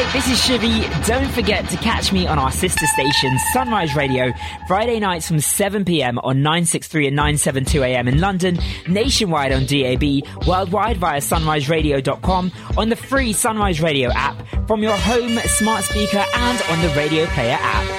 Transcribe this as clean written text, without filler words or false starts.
This is Shivy. Don't forget to catch me on our sister station, Sunrise Radio, Friday nights from 7pm on 963 and 972am in London, nationwide on DAB, worldwide via sunriseradio.com, on the free Sunrise Radio app, from your home smart speaker and on the Radio Player app.